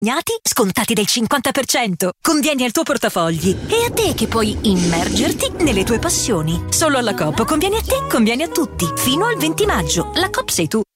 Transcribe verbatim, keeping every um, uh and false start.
scontati del cinquanta per cento. Convieni al tuo portafogli e a te che puoi immergerti nelle tue passioni. Solo alla Coop conviene a te, conviene a tutti. Fino al venti maggio. La Coop sei tu.